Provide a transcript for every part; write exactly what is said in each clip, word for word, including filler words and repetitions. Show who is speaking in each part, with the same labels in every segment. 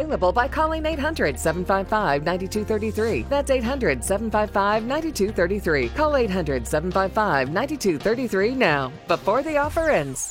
Speaker 1: available by calling eight hundred, seven five five, nine two three three. That's eight hundred, seven five five, nine two three three. Call eight hundred, seven five five, nine two three three now, before the offer ends.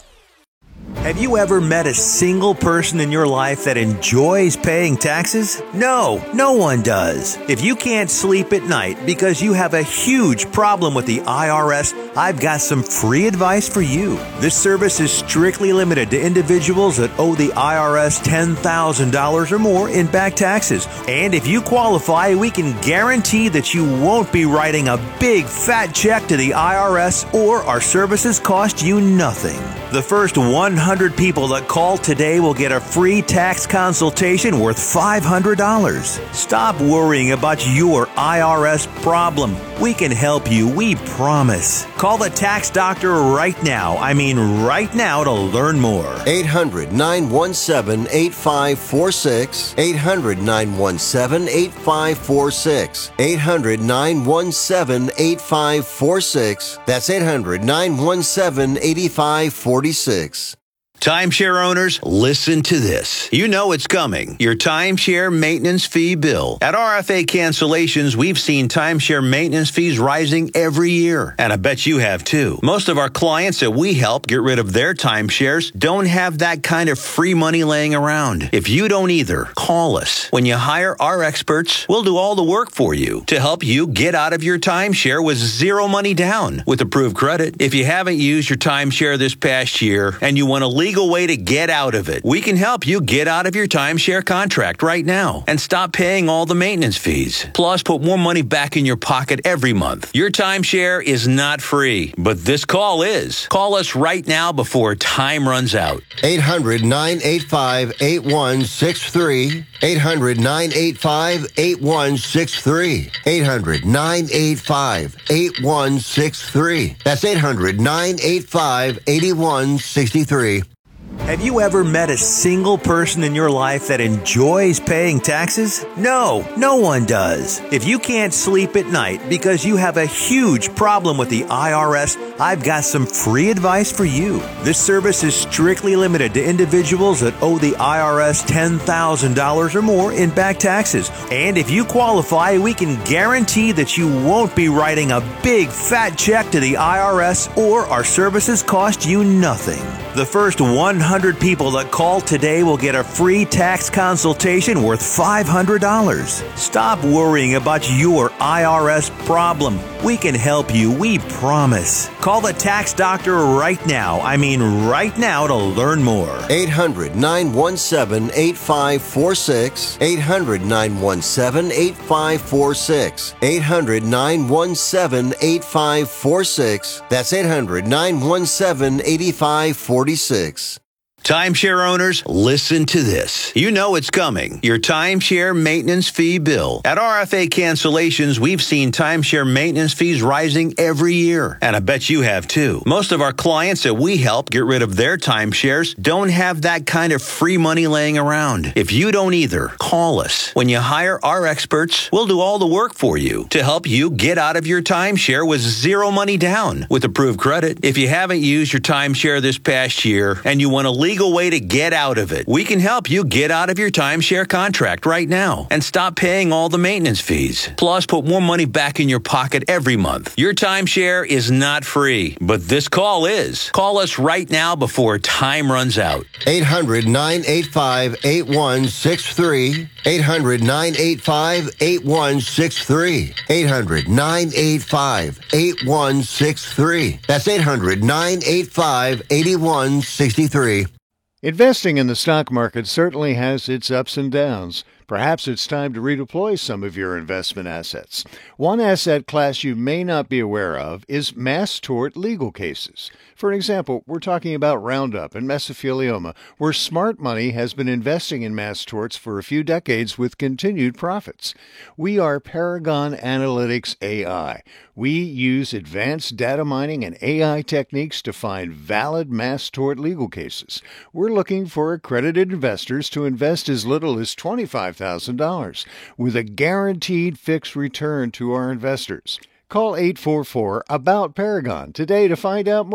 Speaker 2: Have you ever met a single person in your life that enjoys paying taxes? No, no one does. If you can't sleep at night because you have a huge problem with the I R S, I've got some free advice for you. This service is strictly limited to individuals that owe the I R S ten thousand dollars or more in back taxes. And if you qualify, we can guarantee that you won't be writing a big fat check to the I R S, or our services cost you nothing. The first one hundred people that call today will get a free tax consultation worth five hundred dollars. Stop worrying about your I R S problem. We can help you, we promise. Call the tax doctor right now. I mean right now to learn more.
Speaker 3: eight hundred, nine one seven, eight five four six. eight hundred, nine one seven, eight five four six. eight hundred, nine one seven, eight five four six. That's eight hundred, nine one seven, eight five four six.
Speaker 2: Timeshare owners, listen to this. You know it's coming. Your timeshare maintenance fee bill. At R F A Cancellations, we've seen timeshare maintenance fees rising every year. And I bet you have too. Most of our clients that we help get rid of their timeshares don't have that kind of free money laying around. If you don't either, call us. When you hire our experts, we'll do all the work for you to help you get out of your timeshare with zero money down with approved credit. If you haven't used your timeshare this past year and you want to leave legal way to get out of it, we can help you get out of your timeshare contract right now and stop paying all the maintenance fees. Plus, put more money back in your pocket every month. Your timeshare is not free, but this call is. Call us right now before time runs out.
Speaker 3: eight hundred, nine eight five, eight one six three. eight hundred, nine eight five, eight one six three. eight hundred, nine eight five, eight one six three. That's eight hundred, nine eight five, eight one six three.
Speaker 2: Have you ever met a single person in your life that enjoys paying taxes? No, no one does. If you can't sleep at night because you have a huge problem with the I R S, I've got some free advice for you. This service is strictly limited to individuals that owe the I R S ten thousand dollars or more in back taxes. And if you qualify, we can guarantee that you won't be writing a big fat check to the I R S, or our services cost you nothing. The first one hundred people that call today will get a free tax consultation worth five hundred dollars. Stop worrying about your I R S problem. We can help you, we promise. Call the tax doctor right now. I mean right now to learn more.
Speaker 3: eight hundred, nine one seven, eight five four six. eight hundred, nine one seven, eight five four six. eight hundred, nine one seven, eight five four six. That's eight hundred, nine one seven, eight five four six.
Speaker 2: Timeshare owners, listen to this. You know it's coming. Your timeshare maintenance fee bill. At R F A Cancellations, we've seen timeshare maintenance fees rising every year. And I bet you have too. Most of our clients that we help get rid of their timeshares don't have that kind of free money laying around. If you don't either, call us. When you hire our experts, we'll do all the work for you to help you get out of your timeshare with zero money down with approved credit. If you haven't used your timeshare this past year and you want to leave legal way to get out of it, we can help you get out of your timeshare contract right now and stop paying all the maintenance fees. Plus, put more money back in your pocket every month. Your timeshare is not free, but this call is. Call us right now before time runs out.
Speaker 3: eight hundred, nine eight five, eight one six three. eight hundred, nine eight five, eight one six three. eight hundred, nine eight five, eight one six three. That's eight hundred, nine eight five, eight one six three.
Speaker 4: Investing in the stock market certainly has its ups and downs. Perhaps it's time to redeploy some of your investment assets. One asset class you may not be aware of is mass tort legal cases. For example, we're talking about Roundup and mesothelioma, where smart money has been investing in mass torts for a few decades with continued profits. We are Paragon Analytics A I. We use advanced data mining and A I techniques to find valid mass tort legal cases. We're looking for accredited investors to invest as little as twenty-five thousand dollars with a guaranteed fixed return to our investors. Call eight four four, A B O U T, Paragon today to find out more.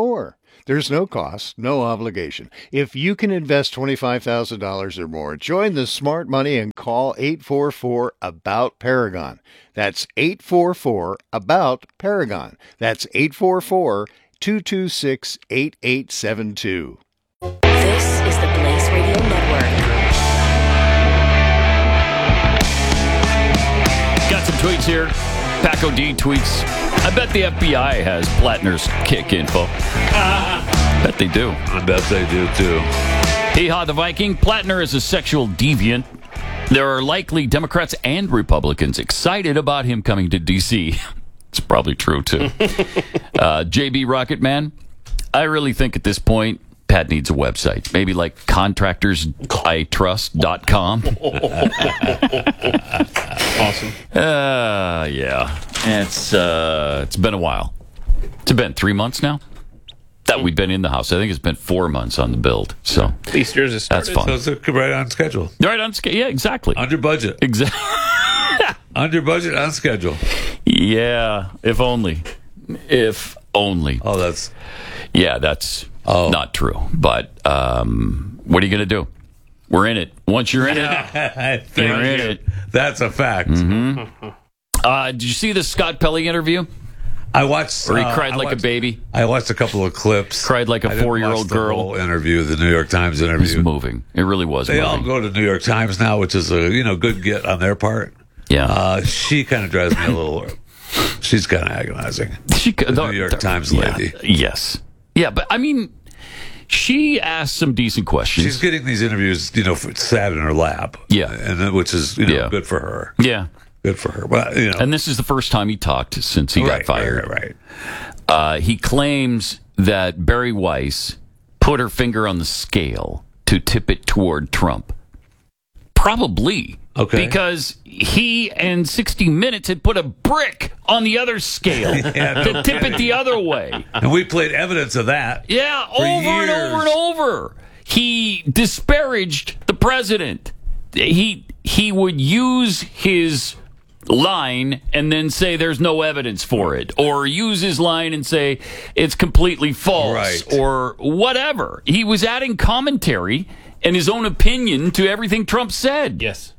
Speaker 4: There's no cost, no obligation. If you can invest twenty-five thousand dollars or more, join the smart money and call eight four four, A B O U T, Paragon. That's eight four four, A B O U T, Paragon. That's eight four four, two two six, eight eight seven two.
Speaker 5: This is the Blaze Radio Network.
Speaker 6: Got some tweets here. Paco D tweets, I bet the F B I has Plattner's kick info. Bet they do.
Speaker 7: I bet they do, too.
Speaker 6: Hee-haw the Viking. Plattner is a sexual deviant. There are likely Democrats and Republicans excited about him coming to D C It's probably true, too. uh, J B Rocketman, I really think at this point, Pat needs a website. Maybe like contractors I trust dot com.
Speaker 8: Awesome.
Speaker 6: Uh, yeah. It's, uh, it's been a while. It's been three months now that we've been in the house. I think it's been four months on the build. So
Speaker 8: at least yours is started.
Speaker 6: That's fun.
Speaker 7: So it's right on schedule.
Speaker 6: Right on schedule. Yeah, exactly.
Speaker 7: Under budget.
Speaker 6: Exactly.
Speaker 7: Under budget, on schedule.
Speaker 6: Yeah, if only. If only.
Speaker 7: Oh, that's...
Speaker 6: Yeah, that's
Speaker 7: Oh.
Speaker 6: not true. But um, what are you going to do? We're in it. Once you're in it,
Speaker 7: Thank
Speaker 6: you're in
Speaker 7: you.
Speaker 6: it.
Speaker 7: That's a fact.
Speaker 6: Mm-hmm. Uh, did you see the Scott Pelley interview?
Speaker 7: I watched...
Speaker 6: Where he
Speaker 7: uh,
Speaker 6: cried
Speaker 7: I
Speaker 6: like
Speaker 7: watched,
Speaker 6: a baby?
Speaker 7: I watched a couple of clips.
Speaker 6: Cried like a
Speaker 7: I didn't
Speaker 6: four-year-old
Speaker 7: watch the
Speaker 6: girl.
Speaker 7: whole interview, the New York Times
Speaker 6: It was
Speaker 7: interview.
Speaker 6: moving. It really was
Speaker 7: They
Speaker 6: moving.
Speaker 7: all go to New York Times now, which is a you know good get on their part.
Speaker 6: Yeah.
Speaker 7: Uh, she kind of drives me a little... She's kind of agonizing.
Speaker 6: She,
Speaker 7: The New York Times lady.
Speaker 6: Yeah, yes. Yeah, but I mean... She asked some decent questions.
Speaker 7: She's getting these interviews, you know, sat in her lap.
Speaker 6: Yeah.
Speaker 7: And which is, you know,
Speaker 6: Yeah.
Speaker 7: good for her.
Speaker 6: Yeah.
Speaker 7: Good for her. But, you know.
Speaker 6: And this is the first time he talked since he
Speaker 7: right,
Speaker 6: got fired.
Speaker 7: Right, right, right.
Speaker 6: Uh, he claims that Barry Weiss put her finger on the scale to tip it toward Trump. Probably.
Speaker 7: Okay.
Speaker 6: Because he and sixty minutes had put a brick on the other scale
Speaker 7: Yeah,
Speaker 6: to
Speaker 7: no
Speaker 6: tip
Speaker 7: kidding.
Speaker 6: it the other way.
Speaker 7: And we played evidence of that.
Speaker 6: Yeah,
Speaker 7: For
Speaker 6: over and
Speaker 7: years.
Speaker 6: over and over. He disparaged the president. He he would use his line and then say there's no evidence for it, or use his line and say it's completely false,
Speaker 7: Right.
Speaker 6: or whatever. He was adding commentary and his own opinion to everything Trump said.
Speaker 8: Yes.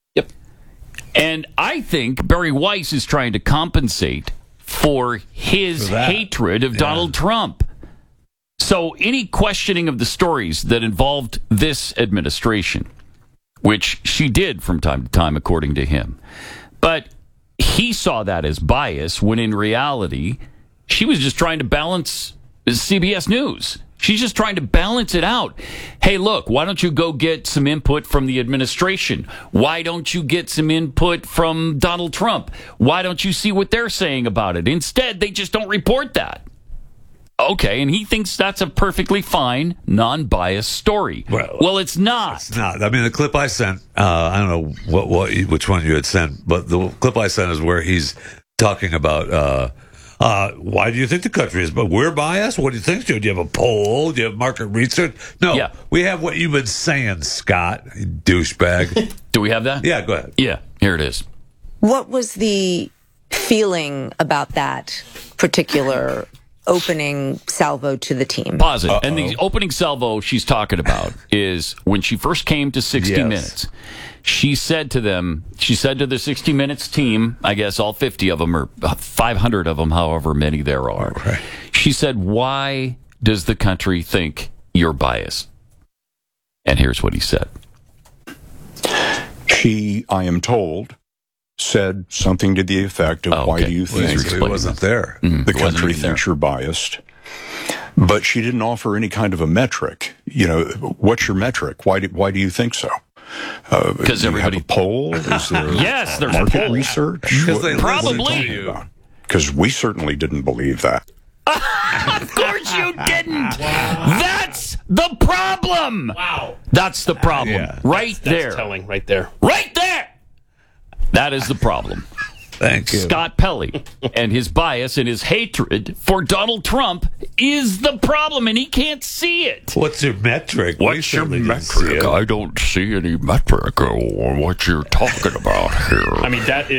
Speaker 6: And I think Barry Weiss is trying to compensate for his
Speaker 7: For that.
Speaker 6: hatred of
Speaker 7: Yeah.
Speaker 6: Donald Trump. So any questioning of the stories that involved this administration, which she did from time to time, according to him, but he saw that as bias when in reality, she was just trying to balance C B S News. She's just trying to balance it out. Hey, look, why don't you go get some input from the administration? Why don't you get some input from Donald Trump? Why don't you see what they're saying about it? Instead, they just don't report that. Okay, and he thinks that's a perfectly fine, non-biased story.
Speaker 7: Well,
Speaker 6: Well, it's not.
Speaker 7: It's not. I mean, the clip I sent, uh, I don't know what, what, which one you had sent, but the clip I sent is where he's talking about, uh, uh, why do you think the country is, but we're biased? What do you think? Do you have a poll? Do you have market research? No,
Speaker 6: Yeah.
Speaker 7: we have what you've been saying, Scott, you douchebag.
Speaker 6: Do we have that?
Speaker 7: Yeah, go ahead.
Speaker 6: Yeah, here it is.
Speaker 9: What was the feeling about that particular opening salvo to the team?
Speaker 6: Pause it. And the opening salvo she's talking about is when she first came to sixty
Speaker 7: Yes.
Speaker 6: minutes. She said to them, she said to the sixty minutes team, I guess all fifty of them or five hundred of them, however many there are.
Speaker 7: Right.
Speaker 6: She said, why does the country think you're biased? And here's what he said.
Speaker 10: She, I am told, said something to the effect of,
Speaker 6: Oh,
Speaker 10: why
Speaker 6: okay.
Speaker 10: do you
Speaker 6: Please
Speaker 10: think
Speaker 6: explain.
Speaker 7: It wasn't there.
Speaker 6: Mhm.
Speaker 10: the
Speaker 6: It wasn't
Speaker 10: country
Speaker 6: even there.
Speaker 10: thinks you're biased? But she didn't offer any kind of a metric. You know, what's your metric? Why do, why do you think so? Uh,
Speaker 6: 'Cause
Speaker 10: do you have
Speaker 6: everybody-
Speaker 10: a poll? Is there
Speaker 6: Yes, there's a
Speaker 10: market
Speaker 6: poll.
Speaker 10: research?
Speaker 7: Because they
Speaker 6: Probably.
Speaker 7: listen to you.
Speaker 10: Because we certainly didn't believe that.
Speaker 6: Of course you didn't. That's the problem.
Speaker 8: Wow.
Speaker 6: That's the problem.
Speaker 7: Yeah.
Speaker 6: Right
Speaker 8: That's
Speaker 6: there.
Speaker 8: telling right there.
Speaker 6: Right there. That is the problem.
Speaker 7: Thank you.
Speaker 6: Scott Pelley and his bias and his hatred for Donald Trump is the problem, and he can't see it.
Speaker 7: What's your metric? We certainly didn't see it.
Speaker 6: I don't see any metric on what you're talking about here.
Speaker 8: I mean, that is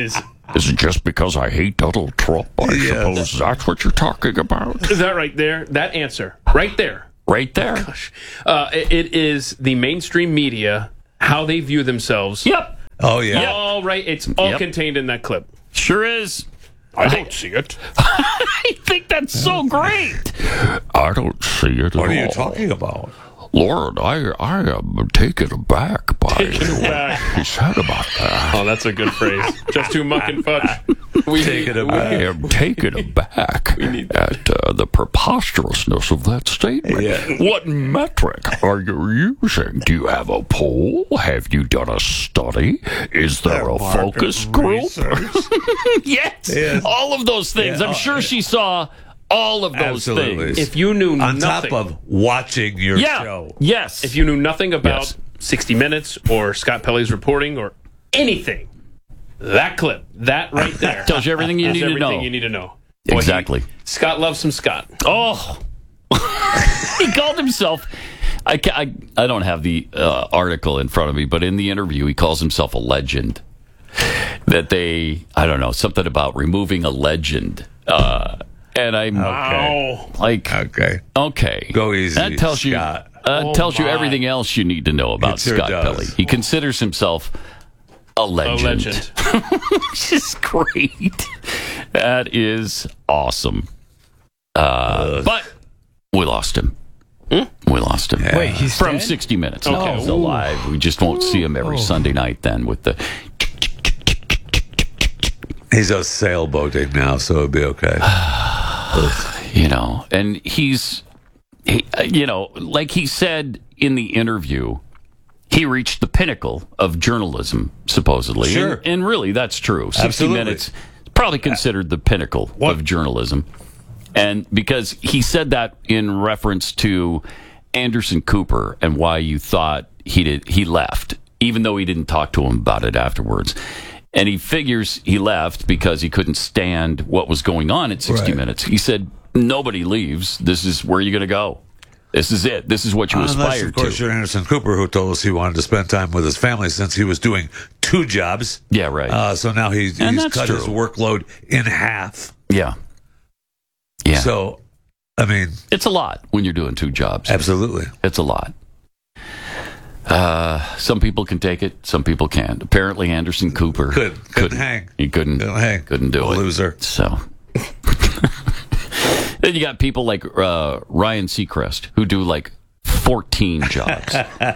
Speaker 6: Is it just because I hate Donald Trump? I
Speaker 7: Yes.
Speaker 6: suppose that's what you're talking about.
Speaker 8: Is that right there? That answer right there.
Speaker 6: Right there.
Speaker 8: Gosh. Uh, it, it is the mainstream media, how they view themselves.
Speaker 6: Yep.
Speaker 7: Oh, yeah.
Speaker 8: All right. It's all
Speaker 6: Yep.
Speaker 8: contained in that clip.
Speaker 6: Sure is.
Speaker 8: I don't see it.
Speaker 6: I think that's so great. I don't see it at all.
Speaker 7: What are you talking about?
Speaker 6: Lord, I I am taken aback by
Speaker 8: Taken
Speaker 6: what
Speaker 8: aback.
Speaker 6: he said about that.
Speaker 8: Oh, that's a good phrase. Just too muck and fudge. We
Speaker 7: Taken
Speaker 6: I
Speaker 7: aback.
Speaker 6: am taken aback at uh, the preposterousness of that statement.
Speaker 7: Yeah.
Speaker 6: What metric are you using? Do you have a poll? Have you done a study? Is there a
Speaker 7: Market
Speaker 6: focus group?
Speaker 7: research.
Speaker 6: Yes.
Speaker 7: Yes.
Speaker 6: All of those things.
Speaker 7: Yeah.
Speaker 6: I'm sure she saw all of those
Speaker 7: Absolutely.
Speaker 6: things.
Speaker 8: If you knew
Speaker 7: On
Speaker 8: nothing,
Speaker 7: top of watching your
Speaker 6: yeah.
Speaker 7: show.
Speaker 6: Yes.
Speaker 8: if you knew nothing about
Speaker 6: Yes.
Speaker 8: sixty minutes or Scott Pelley's reporting or anything, that clip, that right there,
Speaker 6: Tells you everything you
Speaker 8: is
Speaker 6: need to
Speaker 8: everything
Speaker 6: know.
Speaker 8: you need to know. Boy, he-
Speaker 6: Exactly.
Speaker 8: Scott loves some Scott.
Speaker 6: Oh, he called himself. I, ca- I I don't have the uh, article in front of me, but in the interview, he calls himself a legend. That they, I don't know, something about removing a legend. Uh, and I'm
Speaker 7: Okay.
Speaker 6: like,
Speaker 7: Okay.
Speaker 6: okay,
Speaker 7: Go easy,
Speaker 6: That tells you
Speaker 7: Scott.
Speaker 6: uh,
Speaker 8: Oh,
Speaker 6: tells you
Speaker 8: my.
Speaker 6: everything else you need to know about
Speaker 7: It sure
Speaker 6: Scott
Speaker 7: does.
Speaker 6: Pelley. He considers himself a
Speaker 8: A
Speaker 6: legend.
Speaker 8: legend.
Speaker 6: Which is great. That is awesome. Uh, but we lost him. We lost him.
Speaker 7: Wait, he's
Speaker 6: from
Speaker 7: dead?
Speaker 6: sixty minutes.
Speaker 8: Okay.
Speaker 6: No, he's alive. We just won't see him every Sunday night then with the.
Speaker 7: He's a sailboating now, so it'll be okay.
Speaker 6: You know, and he's, he, uh, you know, like he said in the interview, he reached the pinnacle of journalism, supposedly.
Speaker 7: Sure.
Speaker 6: And, and really, that's true. sixty
Speaker 7: Absolutely.
Speaker 6: minutes, probably considered the pinnacle of journalism. And because he said that in reference to Anderson Cooper and why you thought he did, he left, even though he didn't talk to him about it afterwards. And he figures he left because he couldn't stand what was going on at sixty
Speaker 7: Right.
Speaker 6: minutes. He said, nobody leaves. This is where you're going to go. This is it. This is what you
Speaker 7: Unless,
Speaker 6: aspire
Speaker 7: of course,
Speaker 6: to.
Speaker 7: you're Anderson Cooper, who told us he wanted to spend time with his family since he was doing two jobs.
Speaker 6: Yeah, right.
Speaker 7: Uh, so now he's,
Speaker 6: And
Speaker 7: he's
Speaker 6: that's
Speaker 7: cut
Speaker 6: true.
Speaker 7: his workload in half.
Speaker 6: Yeah. Yeah.
Speaker 7: So, I mean,
Speaker 6: it's a lot when you're doing two jobs.
Speaker 7: absolutely.
Speaker 6: It's a lot. Uh, some people can take it. Some people can't. Apparently, Anderson Cooper
Speaker 7: Couldn't- couldn't hang.
Speaker 6: He couldn't.
Speaker 7: Couldn't hang.
Speaker 6: Couldn't do
Speaker 7: A
Speaker 6: it.
Speaker 7: loser.
Speaker 6: So then you got people like uh, Ryan Seacrest who do like fourteen jobs.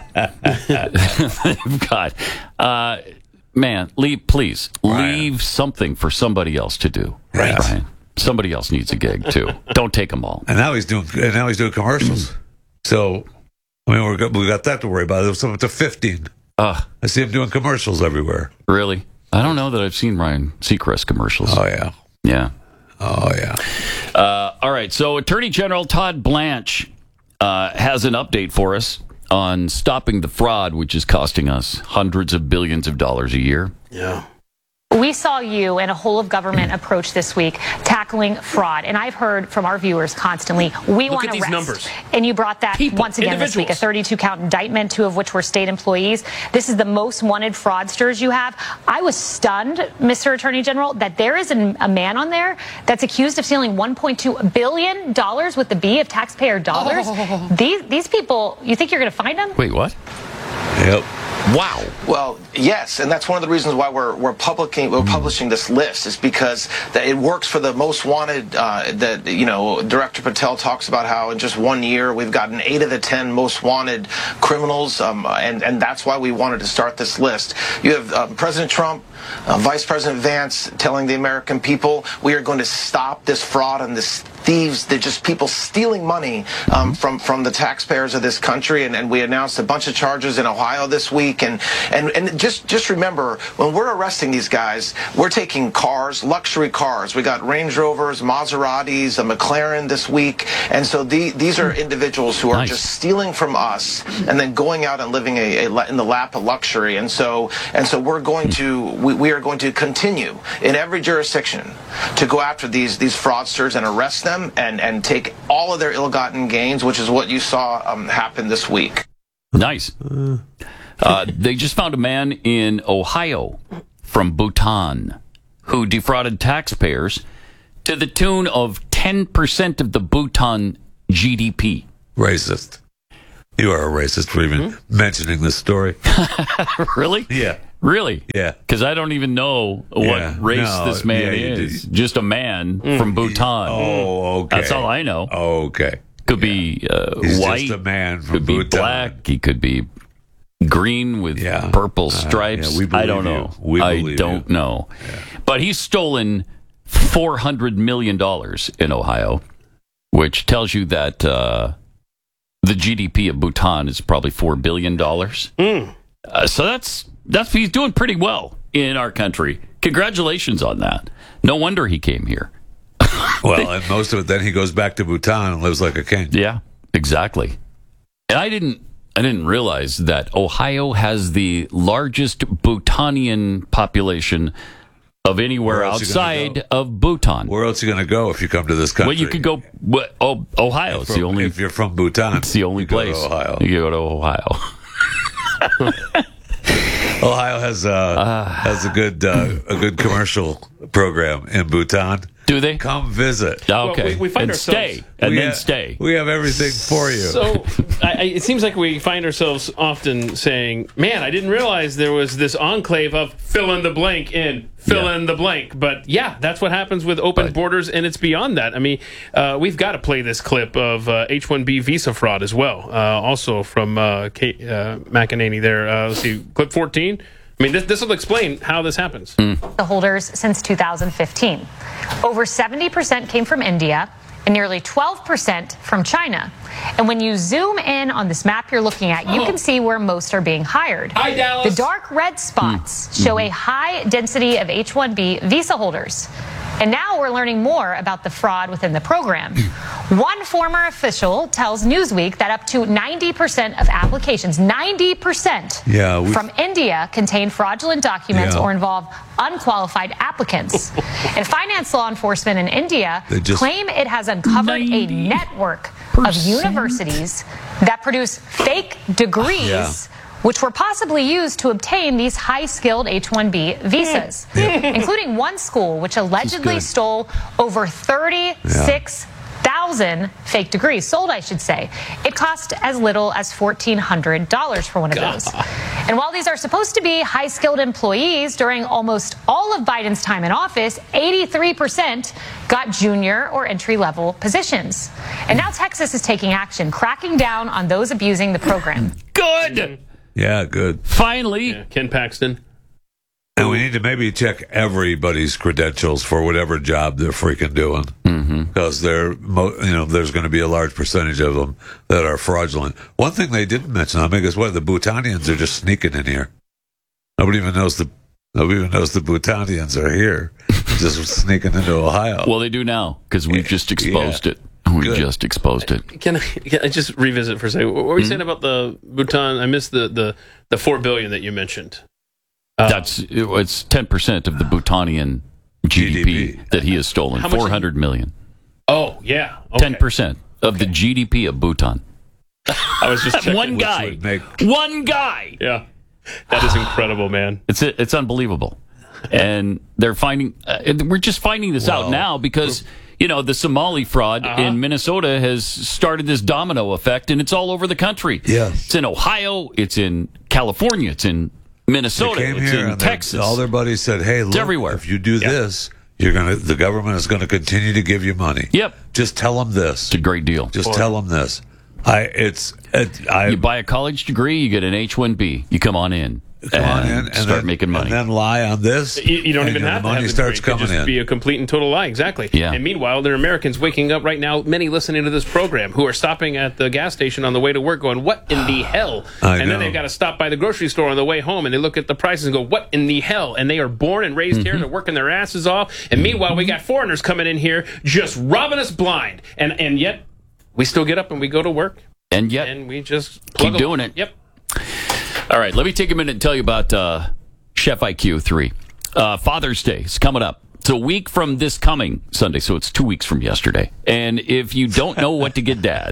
Speaker 6: They've got uh, man. Leave, please
Speaker 7: Ryan.
Speaker 6: leave something for somebody else to do.
Speaker 7: Right.
Speaker 6: Ryan. Somebody else needs a gig too. Don't take them all.
Speaker 7: And now he's doing. And now he's doing commercials. So, I mean, we're, go- we got that to worry about. It's up to fifteen.
Speaker 6: Uh,
Speaker 7: I see him doing commercials everywhere.
Speaker 6: really? I don't know that I've seen Ryan Seacrest commercials.
Speaker 7: Oh yeah.
Speaker 6: Yeah.
Speaker 7: Oh yeah.
Speaker 6: Uh, all right. So, Attorney General Todd Blanche uh, has an update for us on stopping the fraud, which is costing us hundreds of billions of dollars a year.
Speaker 8: Yeah.
Speaker 11: We saw you and a whole of government approach this week tackling fraud. And I've heard from our viewers constantly, we
Speaker 8: Look
Speaker 11: want
Speaker 8: at
Speaker 11: to
Speaker 8: these
Speaker 11: rest.
Speaker 8: numbers.
Speaker 11: And you brought that
Speaker 8: People,
Speaker 11: once again this week, a
Speaker 8: individuals.
Speaker 11: thirty-two count indictment, two of which were state employees. This is the most wanted fraudsters you have. I was stunned, Mister Attorney General, that there is an, a man on there that's accused of stealing one point two billion dollars with the B of taxpayer dollars.
Speaker 8: Oh.
Speaker 11: These, these people, you think you're going to find them?
Speaker 6: Wait, what?
Speaker 7: Yep.
Speaker 6: Wow.
Speaker 12: Well, yes, and that's one of the reasons why we're we're publishing we're publishing this list is because that it works for the most wanted. Uh, that you know, Director Patel talks about how in just one year we've gotten eight of the ten most wanted criminals, um, and and that's why we wanted to start this list. You have um, President Trump, uh, Vice President Vance telling the American people we are going to stop this fraud and this thieves. They're just people stealing money um, from from the taxpayers of this country, and, and we announced a bunch of charges in Ohio this week. And and and just just remember, when we're arresting these guys, we're taking cars, luxury cars. We got Range Rovers, Maseratis, a McLaren this week, and so the, these are individuals who are
Speaker 6: Nice.
Speaker 12: just stealing from us and then going out and living a, a in the lap of luxury. And so and so we're going to we, we are going to continue in every jurisdiction to go after these these fraudsters and arrest them and and take all of their ill-gotten gains, which is what you saw um, happen this week.
Speaker 6: Nice. Uh, they just found a man in Ohio from Bhutan who defrauded taxpayers to the tune of ten percent of the Bhutan G D P.
Speaker 7: Racist. You are a racist for even mm-hmm. mentioning this story.
Speaker 6: Really?
Speaker 7: Yeah.
Speaker 6: Really?
Speaker 7: Yeah.
Speaker 6: Because I don't even know what
Speaker 7: yeah.
Speaker 6: race
Speaker 7: no,
Speaker 6: this man
Speaker 7: yeah,
Speaker 6: is. Just a man mm. from Bhutan.
Speaker 7: Oh, okay.
Speaker 6: That's all I know.
Speaker 7: Okay.
Speaker 6: Could yeah. be uh,
Speaker 7: He's
Speaker 6: white.
Speaker 7: Just a man from
Speaker 6: could
Speaker 7: Bhutan.
Speaker 6: be black. He could be green with
Speaker 7: yeah.
Speaker 6: purple stripes.
Speaker 7: Uh, yeah, we believe
Speaker 6: I don't
Speaker 7: you.
Speaker 6: know.
Speaker 7: We
Speaker 6: I
Speaker 7: believe
Speaker 6: don't
Speaker 7: you.
Speaker 6: know.
Speaker 7: Yeah.
Speaker 6: But he's stolen four hundred million dollars in Ohio, which tells you that uh, the G D P of Bhutan is probably four billion dollars.
Speaker 8: Mm.
Speaker 6: Uh, so that's that's he's doing pretty well in our country. Congratulations on that. No wonder he came here.
Speaker 7: Well, and most of it, then he goes back to Bhutan and lives like a king.
Speaker 6: Yeah, exactly. And I didn't I didn't realize that Ohio has the largest Bhutanian population of anywhere outside of Bhutan.
Speaker 7: Where else are you going to go if you come to this country?
Speaker 6: Well, you could go. What, oh, Ohio. It's
Speaker 7: from,
Speaker 6: the only.
Speaker 7: If you're from Bhutan,
Speaker 6: it's the only
Speaker 7: you
Speaker 6: place.
Speaker 7: Go to Ohio.
Speaker 6: You go to Ohio.
Speaker 7: Ohio has a uh, has a good uh, a good commercial program in Bhutan.
Speaker 6: Do they?
Speaker 7: Come visit.
Speaker 6: Okay,
Speaker 8: well, we, we find
Speaker 6: and
Speaker 8: ourselves,
Speaker 6: stay, and
Speaker 7: we
Speaker 6: then
Speaker 7: have,
Speaker 6: stay.
Speaker 7: We have everything for you.
Speaker 8: So I, I, it seems like we find ourselves often saying, "Man, I didn't realize there was this enclave of fill in the blank in fill
Speaker 6: yeah.
Speaker 8: in the blank." But yeah, that's what happens with open
Speaker 6: but,
Speaker 8: borders, and it's beyond that. I mean, uh, we've got to play this clip of uh, H one B visa fraud as well, uh, also from uh, Kate uh, McEnany there. Uh, let's see, clip fourteen. I mean, this, this will explain how this happens.
Speaker 6: Mm.
Speaker 11: The holders since two thousand fifteen. Over seventy percent came from India and nearly twelve percent from China. And when you zoom in on this map you're looking at, you can see where most are being hired.
Speaker 8: Hi, Dallas.
Speaker 11: The dark red spots mm. show a high density of H one B visa holders. And now we're learning more about the fraud within the program. One former official tells Newsweek that up to ninety percent of applications, ninety percent
Speaker 7: yeah, we,
Speaker 11: from India contain fraudulent documents
Speaker 7: yeah.
Speaker 11: or involve unqualified applicants. And finance law enforcement in India
Speaker 7: just,
Speaker 11: claim it has uncovered a network of universities that produce fake degrees
Speaker 7: yeah.
Speaker 11: which were possibly used to obtain these high-skilled H one B visas, including one school which allegedly stole over thirty-six thousand fake degrees, sold, I should say. It cost as little as fourteen hundred dollars for one of those. And while these are supposed to be high-skilled employees, during almost all of Biden's time in office, eighty-three percent got junior or entry-level positions. And now Texas is taking action, cracking down on those abusing the program.
Speaker 6: Good!
Speaker 7: Yeah, good.
Speaker 6: Finally.
Speaker 8: Yeah, Ken Paxton.
Speaker 7: And we need to maybe check everybody's credentials for whatever job they're freaking doing, because mm-hmm. they're, you know, there's going to be a large percentage of them that are fraudulent. One thing they didn't mention, I mean, is what the Bhutanians are just sneaking in here. Nobody even knows the nobody even knows the Bhutanians are here, just sneaking into Ohio.
Speaker 6: Well, they do now because we've just exposed
Speaker 7: yeah.
Speaker 6: it. We
Speaker 7: Good.
Speaker 6: just exposed it.
Speaker 8: Can I, can I just revisit for a second? What were you mm-hmm. saying about the Bhutan? I missed the, the, the four billion that you mentioned. Uh,
Speaker 6: That's it's ten percent of the Bhutanian G D P, G D P. That he has stolen. Four hundred million.
Speaker 8: Oh yeah, ten
Speaker 6: okay. percent of okay. the G D P of Bhutan.
Speaker 8: I was just checking,
Speaker 6: one guy.
Speaker 7: Make...
Speaker 6: One guy.
Speaker 8: Yeah, that is incredible, man.
Speaker 6: It's it's unbelievable, and they're finding. Uh, we're just finding this well, out now because. You know, the Somali fraud uh-huh. in Minnesota has started this domino effect, and it's all over the country.
Speaker 7: Yes.
Speaker 6: It's in Ohio, it's in California, it's in Minnesota,
Speaker 7: they came
Speaker 6: it's
Speaker 7: here
Speaker 6: in
Speaker 7: and
Speaker 6: Texas.
Speaker 7: All their buddies said, "Hey, look,
Speaker 6: everywhere.
Speaker 7: If you do yep. this, you're gonna. The government is going to continue to give you money.
Speaker 6: Yep.
Speaker 7: Just tell them this.
Speaker 6: It's a great deal.
Speaker 7: Just
Speaker 6: Boy.
Speaker 7: tell them this. I. It's. It, I.
Speaker 6: You buy a college degree, you get an H one B. You come on in.
Speaker 7: Come
Speaker 6: and
Speaker 7: on in and
Speaker 6: start
Speaker 7: then,
Speaker 6: making money,
Speaker 7: and then lie on this.
Speaker 8: You, you don't even have
Speaker 7: the
Speaker 8: to
Speaker 7: money
Speaker 8: have the
Speaker 7: starts
Speaker 8: degree.
Speaker 7: coming
Speaker 8: It could just
Speaker 7: in.
Speaker 8: Be a complete and total lie, exactly.
Speaker 6: Yeah.
Speaker 8: And meanwhile, there are Americans waking up right now, many listening to this program, who are stopping at the gas station on the way to work, going, "What in the hell?"
Speaker 7: I
Speaker 8: and
Speaker 7: know.
Speaker 8: then they've got to stop by the grocery store on the way home, and they look at the prices and go, "What in the hell?" And they are born and raised mm-hmm. here, and they're working their asses off. And meanwhile, we got foreigners coming in here just robbing us blind, and and yet we still get up and we go to work,
Speaker 6: and yet
Speaker 8: and we just
Speaker 6: keep doing it.
Speaker 8: Yep.
Speaker 6: All right, let me take a minute and tell you about uh, Chef I Q three. Uh, Father's Day is coming up. It's a week from this coming Sunday, so it's two weeks from yesterday. And if you don't know what to get Dad,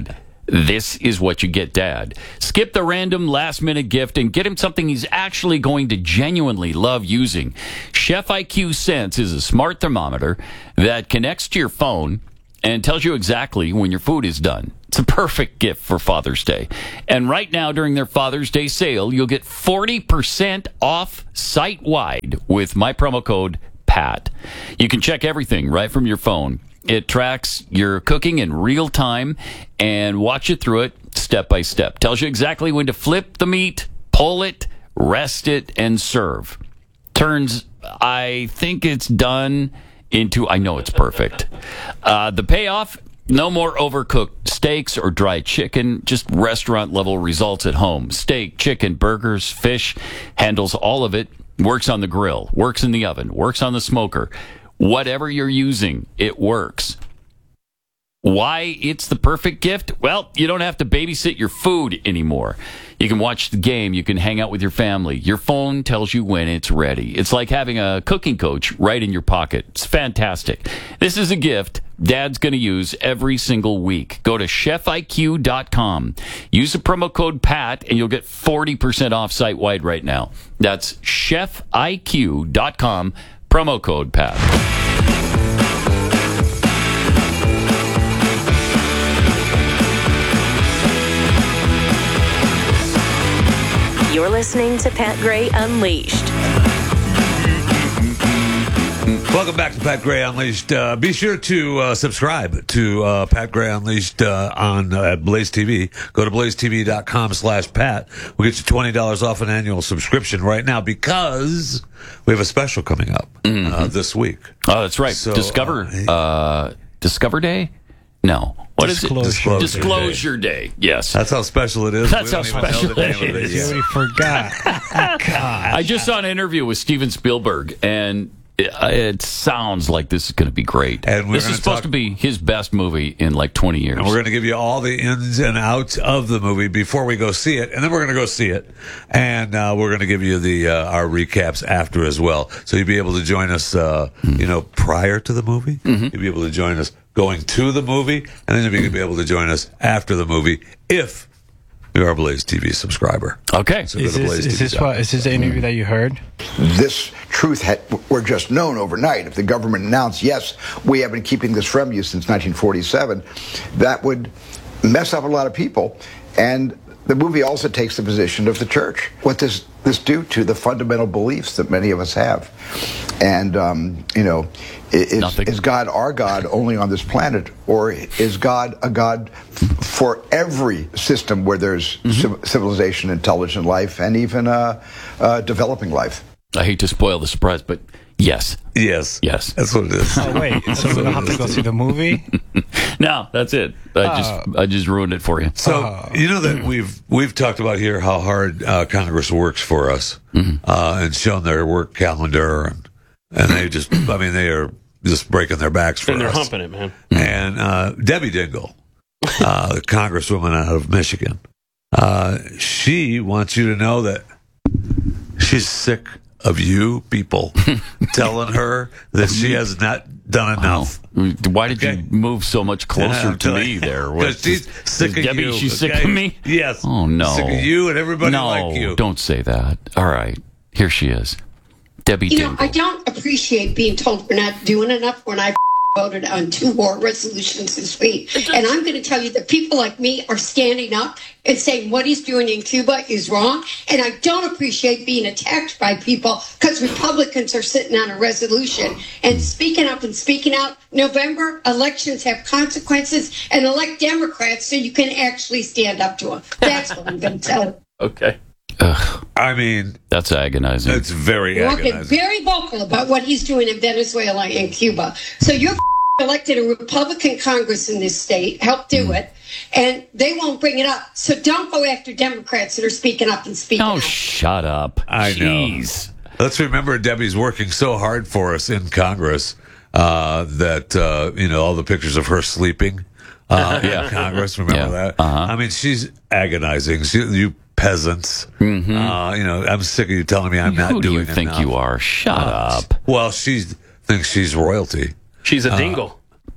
Speaker 6: This is what you get, Dad. Skip the random last-minute gift and get him something he's actually going to genuinely love using. Chef I Q Sense is a smart thermometer that connects to your phone and tells you exactly when your food is done. It's a perfect gift for Father's Day. And right now, during their Father's Day sale, you'll get forty percent off site-wide with my promo code PAT. You can check everything right from your phone. It tracks your cooking in real time and watch you through it step by step. Tells you exactly when to flip the meat, pull it, rest it, and serve. Turns, I think it's done into, I know it's perfect. Uh, the payoff, no more overcooked steaks or dry chicken, just restaurant-level results at home. Steak, chicken, burgers, fish, handles all of it. Works on the grill, works in the oven, works on the smoker. Whatever you're using, it works. Why it's the perfect gift? Well, you don't have to babysit your food anymore. You can watch the game. You can hang out with your family. Your phone tells you when it's ready. It's like having a cooking coach right in your pocket. It's fantastic. This is a gift Dad's going to use every single week. Go to chef I Q dot com. Use the promo code PAT, and you'll get forty percent off site-wide right now. That's chef I Q dot com, promo code PAT.
Speaker 5: You're listening to Pat Gray Unleashed.
Speaker 7: Welcome back to Pat Gray Unleashed. Uh, be sure to uh, subscribe to uh, Pat Gray Unleashed uh, on uh, Blaze T V. Go to blaze T V dot com slash Pat. We'll get you twenty dollars off an annual subscription right now because we have a special coming up mm-hmm. uh, this week.
Speaker 6: Oh, that's right.
Speaker 7: So,
Speaker 6: Discover uh, Discover Day? No. What
Speaker 7: Disclosure.
Speaker 6: is it? Disclosure, Disclosure Day. Day. Yes.
Speaker 7: That's how special it is.
Speaker 6: That's how special it is.
Speaker 13: You already forgot. God.
Speaker 6: I just saw an interview with Steven Spielberg, and it, it sounds like this is going to be great.
Speaker 7: And
Speaker 6: this is supposed
Speaker 7: talk-
Speaker 6: to be his best movie in like twenty years.
Speaker 7: And we're going to give you all the ins and outs of the movie before we go see it, and then we're going to go see it, and uh, we're going to give you the uh, our recaps after as well. So you'll be able to join us, uh, mm-hmm. you know, prior to the movie. Mm-hmm. You'll be able to join us going to the movie, and then you'll be able to join us after the movie if you're a Blaze T V subscriber.
Speaker 6: Okay.
Speaker 13: So is, this, is, this what, is this the interview that you heard?
Speaker 14: This truth had, were just known overnight. If the government announced, yes, we have been keeping this from you since nineteen forty-seven, that would mess up a lot of people. And the movie also takes the position of the church. What does this do to the fundamental beliefs that many of us have? And, um, you know, is, is God our God only on this planet? Or is God a God f- for every system where there's mm-hmm. civ- civilization, intelligent life, and even uh, uh, developing life?
Speaker 6: I hate to spoil the surprise, but yes.
Speaker 7: Yes.
Speaker 6: Yes.
Speaker 7: That's what it is.
Speaker 13: Oh, wait. So we don't have to go see the movie?
Speaker 6: No, that's it. I uh, just I just ruined it for you.
Speaker 7: So, uh, you know that we've we've talked about here how hard uh, Congress works for us mm-hmm. uh, and shown their work calendar. And, and they just, I mean, they are just breaking their backs for
Speaker 8: and
Speaker 7: us.
Speaker 8: And they're humping it, man.
Speaker 7: And uh, Debbie Dingell, uh, the congresswoman out of Michigan, uh, she wants you to know that she's sick of you people telling her that she has not done enough.
Speaker 6: Oh. Why did okay. you move so much closer yeah, to me there?
Speaker 7: Because she's sick of
Speaker 6: Debbie,
Speaker 7: you.
Speaker 6: She's
Speaker 7: okay?
Speaker 6: sick of me?
Speaker 7: Yes.
Speaker 6: Oh, no.
Speaker 7: Sick of you and everybody
Speaker 6: no,
Speaker 7: like you.
Speaker 6: Don't say that. All right. Here she is. Debbie
Speaker 15: You
Speaker 6: Dingell.
Speaker 15: know, I don't appreciate being told we're not doing enough when I voted on two war resolutions this week. And I'm going to tell you that people like me are standing up and saying what he's doing in Cuba is wrong. And I don't appreciate being attacked by people because Republicans are sitting on a resolution and speaking up and speaking out. November, elections have consequences, and elect Democrats so you can actually stand up to them. That's what I'm going to tell you.
Speaker 6: Okay. Ugh.
Speaker 7: I mean,
Speaker 6: that's agonizing.
Speaker 7: It's very
Speaker 15: You're
Speaker 7: agonizing.
Speaker 15: very vocal about what he's doing in Venezuela and Cuba. So you're elected a Republican Congress in this state, help do mm. it, and they won't bring it up. So don't go after Democrats that are speaking up and speaking
Speaker 6: oh,
Speaker 15: out.
Speaker 6: Oh, shut up.
Speaker 7: I
Speaker 6: Jeez.
Speaker 7: know. Let's remember Debbie's working so hard for us in Congress uh, that, uh, you know, all the pictures of her sleeping uh, yeah. in Congress, remember
Speaker 6: yeah.
Speaker 7: that?
Speaker 6: Uh-huh.
Speaker 7: I mean, she's agonizing. She, you peasants.
Speaker 6: Mm-hmm.
Speaker 7: Uh, you know, I'm sick of you telling me I'm not
Speaker 6: Who
Speaker 7: doing
Speaker 6: do you think
Speaker 7: enough.
Speaker 6: you are? Shut
Speaker 7: uh,
Speaker 6: up.
Speaker 7: Well, she thinks she's royalty.
Speaker 8: She's a dingle.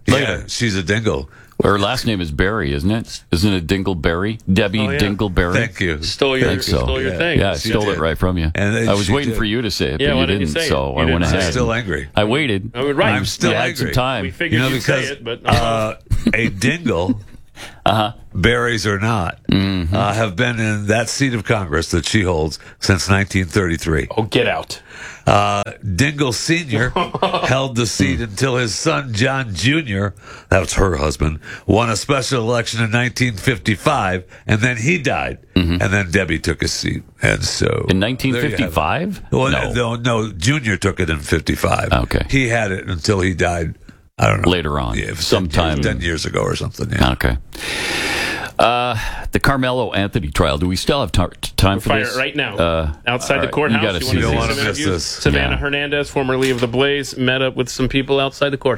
Speaker 6: Later.
Speaker 7: she's a dingle.
Speaker 6: Her last name is Berry, isn't it? Isn't it Dingleberry? Debbie
Speaker 8: Oh, yeah.
Speaker 6: Dingleberry?
Speaker 7: Thank you.
Speaker 8: Stole your,
Speaker 6: I think so.
Speaker 8: stole your
Speaker 7: Yeah.
Speaker 8: thing.
Speaker 6: Yeah, I
Speaker 7: She
Speaker 6: stole
Speaker 7: did.
Speaker 6: it right from you.
Speaker 7: And then
Speaker 6: I was
Speaker 7: she
Speaker 6: waiting
Speaker 7: did.
Speaker 6: for you to say it,
Speaker 8: Yeah,
Speaker 6: but
Speaker 8: why
Speaker 6: you
Speaker 8: didn't you
Speaker 6: didn't,
Speaker 8: say it?
Speaker 6: so
Speaker 8: You
Speaker 6: I
Speaker 8: didn't
Speaker 6: went
Speaker 8: say
Speaker 6: ahead.
Speaker 7: I'm still
Speaker 6: and-
Speaker 7: angry.
Speaker 6: I waited.
Speaker 8: I mean, right.
Speaker 7: I'm still
Speaker 6: I had
Speaker 7: angry.
Speaker 6: some time.
Speaker 8: We figured
Speaker 7: You know,
Speaker 8: you'd say
Speaker 7: because
Speaker 8: it, but
Speaker 7: uh, a dingle,
Speaker 6: Uh-huh.
Speaker 7: berries or not,
Speaker 6: Mm-hmm.
Speaker 7: uh, have been in that seat of Congress that she holds since nineteen thirty-three.
Speaker 8: oh, get out.
Speaker 7: Uh, Dingle Senior held the seat until his son John Junior, that was her husband, won a special election in nineteen fifty-five, and then he died, and then Debbie took his seat, and so
Speaker 6: In nineteen fifty-five?
Speaker 7: Well,
Speaker 6: No.
Speaker 7: no, no, Junior took it in fifty-five.
Speaker 6: Okay.
Speaker 7: He had it until he died. I don't know.
Speaker 6: Later on,
Speaker 7: Yeah,
Speaker 6: sometime.
Speaker 7: ten years ago or something. Yeah.
Speaker 6: Okay. Uh, the Carmelo Anthony trial. Do we still have tar- time for
Speaker 8: Fire
Speaker 6: this?
Speaker 8: it right now.
Speaker 6: Uh,
Speaker 8: outside
Speaker 6: all
Speaker 8: the
Speaker 6: right.
Speaker 8: courthouse.
Speaker 6: You gotta
Speaker 8: You
Speaker 6: see
Speaker 8: want to
Speaker 7: don't
Speaker 8: see
Speaker 7: wanna
Speaker 8: some
Speaker 7: miss
Speaker 8: interviews?
Speaker 7: this.
Speaker 8: Savannah
Speaker 6: Yeah.
Speaker 8: Hernandez, formerly of the Blaze, met up with some people outside the courthouse.